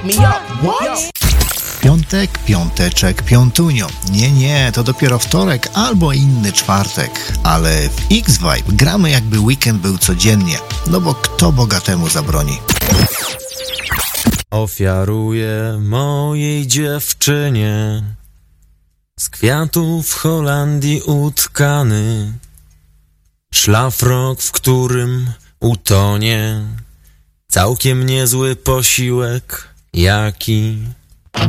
Piątek, piąteczek, piątunio. Nie, to dopiero wtorek albo inny czwartek. Ale w X-Vibe gramy jakby weekend był codziennie. No bo kto bogatemu zabroni? Ofiaruję mojej dziewczynie z kwiatów w Holandii utkany szlafrok, w którym utonie całkiem niezły posiłek, jaki